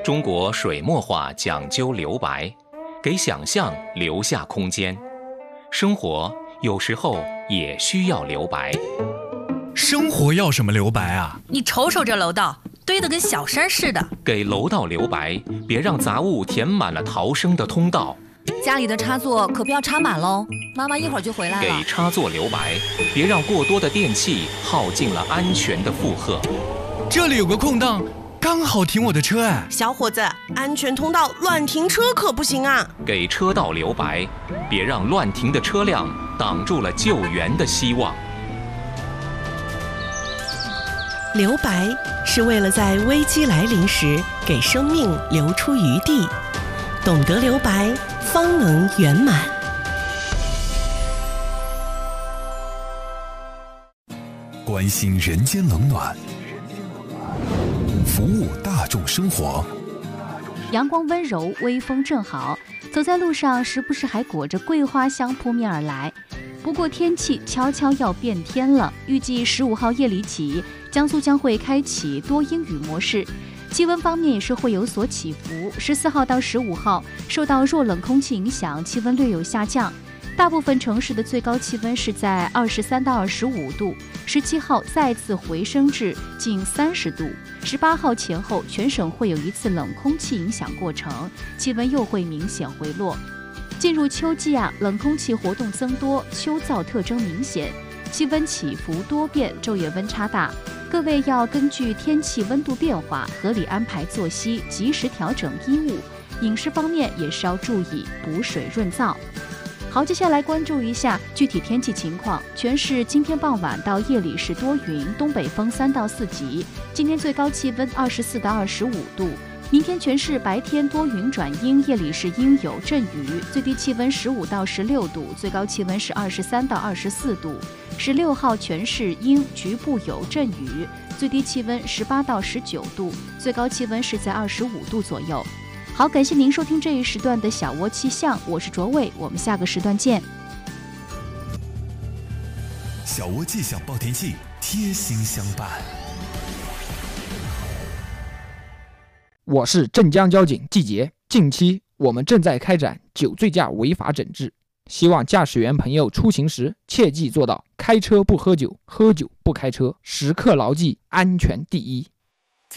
中国水墨画讲究留白，给想象留下空间。生活有时候也需要留白。 生活要什么留白啊？ 你瞅瞅这楼道，堆得跟小山似的。 给楼道留白，别让杂物填满了逃生的通道。 家里的插座可不要插满喽，妈妈一会儿就回来了。 给插座留白，别让过多的电器耗尽了安全的负荷。 这里有个空档，刚好停我的车哎。 小伙子，安全通道乱停车可不行啊！ 给车道留白，别让乱停的车辆挡住了救援的希望。 留白是为了在危机来临时给生命留出余地，懂得留白，方能圆满。 关心人间冷暖，服务大众生活。 阳光温柔，微风正好，走在路上时不时还裹着桂花香扑面而来。不过天气悄悄要变天了，预计15号夜里起，江苏将会开启多阴雨模式，气温方面也是会有所起伏。14号到15号，受到弱冷空气影响，气温略有下降，大部分城市的最高气温是在23到25度。17号再次回升至近30度。18号前后，全省会有一次冷空气影响过程，气温又会明显回落。进入秋季冷空气活动增多，秋燥特征明显，气温起伏多变，昼夜温差大。各位要根据天气温度变化，合理安排作息，及时调整衣物。饮食方面也是要注意补水润燥。好，接下来关注一下具体天气情况。全市今天傍晚到夜里是多云，东北风3到4级。今天最高气温24到25度。明天全市白天多云转阴，夜里是阴有阵雨，最低气温15到16度，最高气温是23到24度。16号全市阴，局部有阵雨，最低气温18到19度，最高气温是在25度左右。好，感谢您收听这一时段的小窝气象，我是卓伟，我们下个时段见。 小窝气象报天气，贴心相伴。 我是镇江交警季杰，近期我们正在开展酒醉驾违法整治，希望驾驶员朋友出行时切记做到开车不喝酒，喝酒不开车，时刻牢记安全第一。